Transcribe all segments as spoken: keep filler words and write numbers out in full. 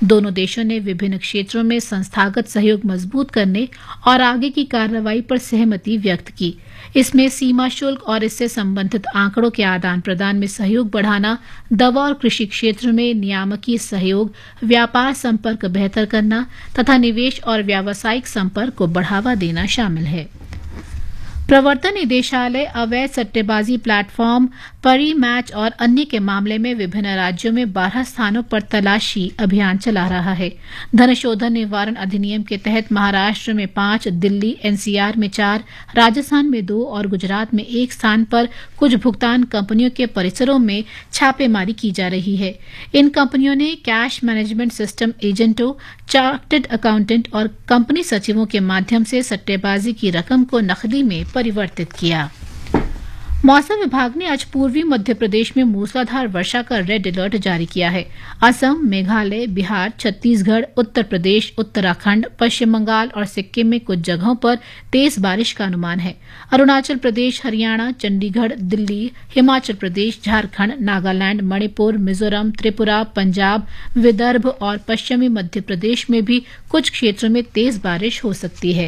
दोनों देशों ने विभिन्न क्षेत्रों में संस्थागत सहयोग मजबूत करने और आगे की कार्रवाई पर सहमति व्यक्त की। इसमें सीमा शुल्क और इससे संबंधित आंकड़ों के आदान प्रदान में सहयोग बढ़ाना, दवा और कृषि क्षेत्र में नियामकीय सहयोग, व्यापार संपर्क बेहतर करना तथा निवेश और व्यावसायिक संपर्क को बढ़ावा देना शामिल है। प्रवर्तन निदेशालय अवैध सट्टेबाजी प्लेटफॉर्म परी मैच और अन्य के मामले में विभिन्न राज्यों में बारह स्थानों पर तलाशी अभियान चला रहा है। धनशोधन निवारण अधिनियम के तहत महाराष्ट्र में पांच, दिल्ली एनसीआर में चार, राजस्थान में दो और गुजरात में एक स्थान पर कुछ भुगतान कंपनियों के परिसरों में छापेमारी की जा रही है। इन कंपनियों ने कैश मैनेजमेंट सिस्टम एजेंटों, चार्टर्ड अकाउंटेंट और कंपनी सचिवों के माध्यम से सट्टेबाजी की रकम को नकदी में परिवर्तित किया। मौसम विभाग ने आज पूर्वी मध्य प्रदेश में मूसलाधार वर्षा का रेड अलर्ट जारी किया है। असम, मेघालय, बिहार, छत्तीसगढ़, उत्तर प्रदेश, उत्तराखंड, पश्चिम बंगाल और सिक्किम में कुछ जगहों पर तेज बारिश का अनुमान है। अरुणाचल प्रदेश, हरियाणा, चंडीगढ़, दिल्ली, हिमाचल प्रदेश, झारखंड, नागालैंड, मणिपुर, मिजोरम, त्रिपुरा, पंजाब, विदर्भ और पश्चिमी मध्य प्रदेश में भी कुछ क्षेत्रों में तेज बारिश हो सकती है।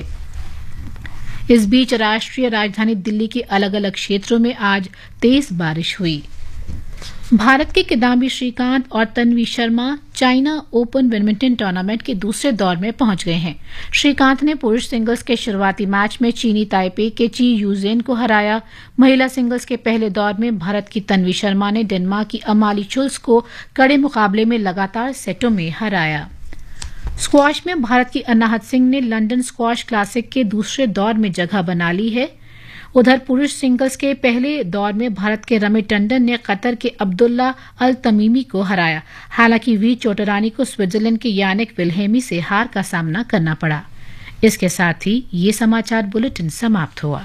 इस बीच राष्ट्रीय राजधानी दिल्ली के अलग अलग क्षेत्रों में आज तेज बारिश हुई। भारत के किदाम्बी श्रीकांत और Tanvi Sharma China open badminton tournament के दूसरे दौर में पहुंच गए हैं। श्रीकांत ने पुरुष सिंगल्स के शुरुआती मैच में चीनी ताइपे के ची यूजेन को हराया। महिला सिंगल्स के पहले दौर में भारत की तन्वी शर्मा ने डेनमार्क की अमाली चुल्स को कड़े मुकाबले में लगातार सेटों में हराया। स्क्वॉश में भारत की अनाहत सिंह ने लंदन स्क्वॉश क्लासिक के दूसरे दौर में जगह बना ली है। उधर पुरुष सिंगल्स के पहले दौर में भारत के रमी टंडन ने कतर के अब्दुल्ला अल तमीमी को हराया। हालांकि वी चोटरानी को स्विट्जरलैंड के यानिक विल्हेमी से हार का सामना करना पड़ा। इसके साथ ही ये समाचार बुलेटिन समाप्त हुआ।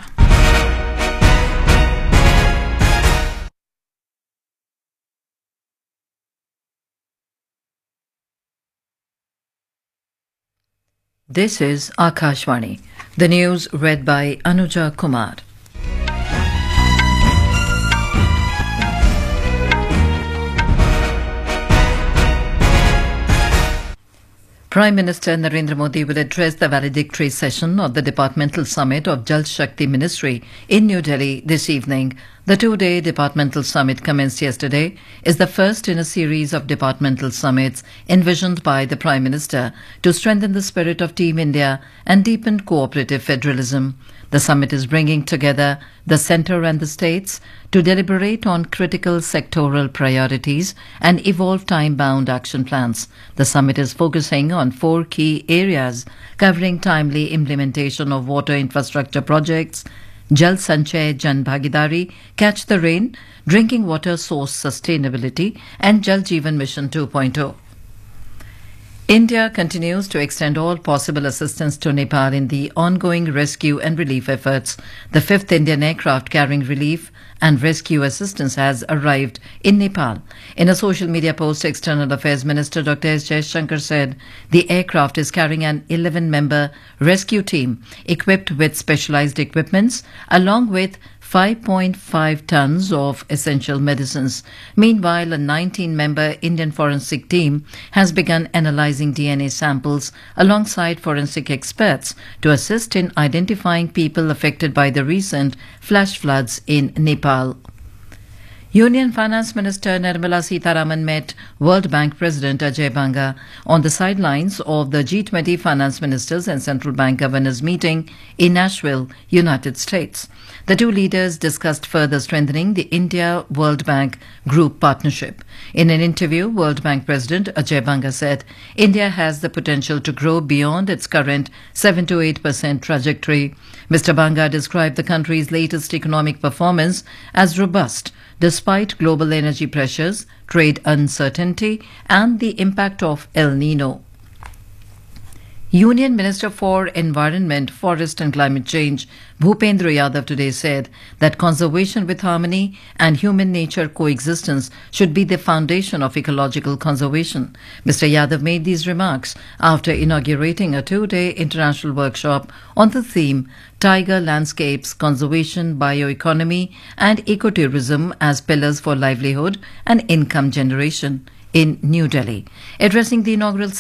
This is Akashvani. The news read by Anuja Kumar. Prime Minister Narendra Modi will address the valedictory session of the Departmental Summit of Jal Shakti Ministry in New Delhi this evening. The two-day departmental summit commenced yesterday is the first in a series of departmental summits envisioned by the Prime Minister to strengthen the spirit of Team India and deepen cooperative federalism. The summit is bringing together the centre and the states to deliberate on critical sectoral priorities and evolve time-bound action plans. The summit is focusing on four key areas covering timely implementation of water infrastructure projects, Jal Sanchay Jan Bhagidari, Catch the Rain, Drinking Water Source Sustainability and Jal Jeevan Mission two point oh. India continues to extend all possible assistance to Nepal in the ongoing rescue and relief efforts. The fifth Indian aircraft carrying relief and rescue assistance has arrived in Nepal. In a social media post, External Affairs Minister Doctor S. Jaishankar said the aircraft is carrying an eleven-member rescue team equipped with specialized equipments along with five point five tons of essential medicines. Meanwhile, a nineteen-member Indian forensic team has begun analyzing D N A samples alongside forensic experts to assist in identifying people affected by the recent flash floods in Nepal. Union Finance Minister Nirmala Sitharaman met World Bank President Ajay Banga on the sidelines of the G twenty Finance Ministers and Central Bank Governors meeting in Nashville, United States. The two leaders discussed further strengthening the India-World Bank Group partnership. In an interview, World Bank President Ajay Banga said India has the potential to grow beyond its current seven to eight percent trajectory. Mister Banga described the country's latest economic performance as robust, despite global energy pressures, trade uncertainty, and the impact of El Nino. Union Minister for Environment, Forest and Climate Change, Bhupendra Yadav, today said that conservation with harmony and human-nature coexistence should be the foundation of ecological conservation. Mister Yadav made these remarks after inaugurating a two-day international workshop on the theme Tiger Landscapes, Conservation, Bioeconomy and Ecotourism as Pillars for Livelihood and Income Generation in New Delhi. Addressing the inaugural